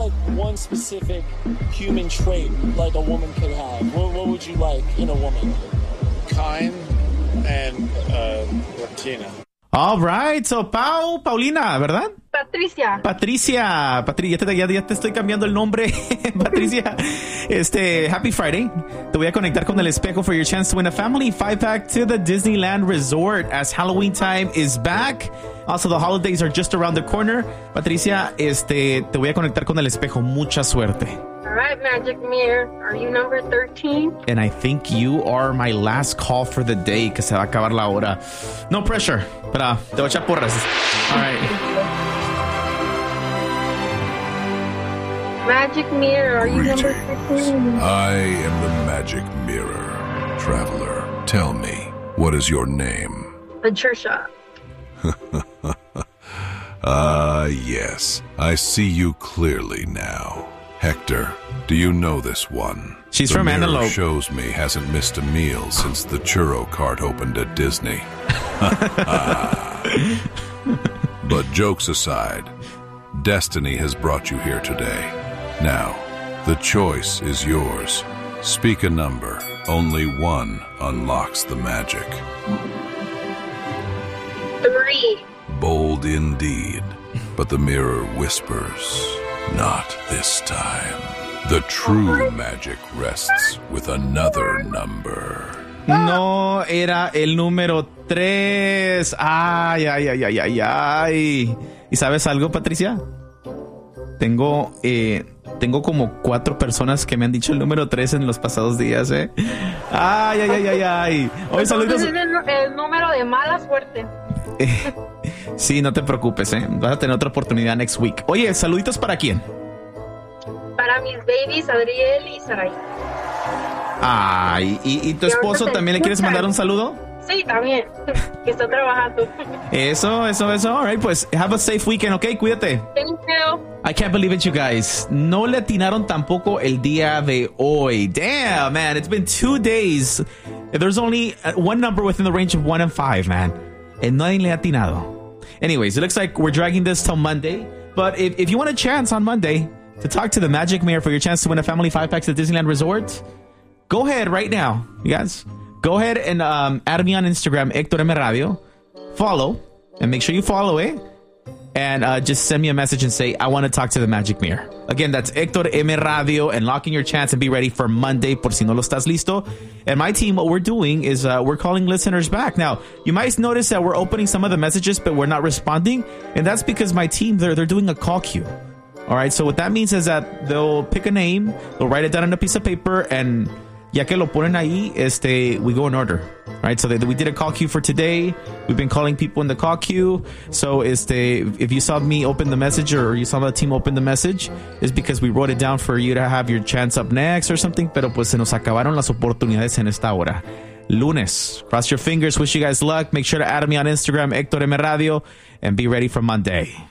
like one specific human trait like a woman could have? What would you like in a woman? Kind and Latina. All right, so Paulina, ¿verdad? Patricia, ya te estoy cambiando el nombre. Patricia, happy Friday. Te voy a conectar con el espejo for your chance to win a family 5-pack to the Disneyland Resort as Halloween time is back. Also, the holidays are just around the corner. Patricia, te voy a conectar con el espejo. Mucha suerte. All right, Magic Mirror. Are you number 13? And I think you are my last call for the day, que se va a acabar la hora. No pressure, pero te voy a echar porras. All right. Magic Mirror, are you number 13? I am the Magic Mirror. Traveler, tell me, what is your name? Patricia. Yes. I see you clearly now. Hector, do you know this one? She's from Antelope. The mirror shows me hasn't missed a meal since the churro cart opened at Disney. But jokes aside, destiny has brought you here today. Now, the choice is yours. Speak a number. Only one unlocks the magic. 3. Bold indeed. But the mirror whispers, not this time. The true magic rests with another number. No, era el número 3. Ay. ¿Y sabes algo, Patricia? Tengo como 4 personas que me han dicho el número 3 en los pasados días, ¿eh? Ay. Hoy saludos. Es el número de mala suerte. Sí, no te preocupes, ¿eh? Vas a tener otra oportunidad next week. Oye, saluditos para quién? Para mis babies, Adriel y Saray. Ay, ¿y tu esposo también le quieres mandar un saludo? Sí, también. Que está trabajando. Eso. All right, pues have a safe weekend, ¿ok? Cuídate. Thank you. I can't believe it, you guys. No le atinaron tampoco el día de hoy. Damn, man. It's been 2 days. There's only one number within the range of 1 and 5, man. And nadie le ha atinado. Anyways, it looks like we're dragging this till Monday. But if you want a chance on Monday to talk to the Magic Mayor for your chance to win a family 5-pack to Disneyland Resort, go ahead right now, you guys. Go ahead and add me on Instagram, Hector M. Radio. Follow, and make sure you follow it. And just send me a message and say, I want to talk to the Magic Mirror. Again, that's Hector M. Radio, and lock in your chance and be ready for Monday, por si no lo estás listo. And my team, what we're doing is we're calling listeners back. Now, you might notice that we're opening some of the messages, but we're not responding. And that's because my team, they're doing a call queue. All right, so what that means is that they'll pick a name, they'll write it down on a piece of paper, and ya que lo ponen ahí, we go in order. Right, so we did a call queue for today. We've been calling people in the call queue. So if you saw me open the message or you saw the team open the message, it's because we wrote it down for you to have your chance up next or something. Pero pues se nos acabaron las oportunidades en esta hora. Lunes. Cross your fingers. Wish you guys luck. Make sure to add me on Instagram, Hector M. Radio, and be ready for Monday.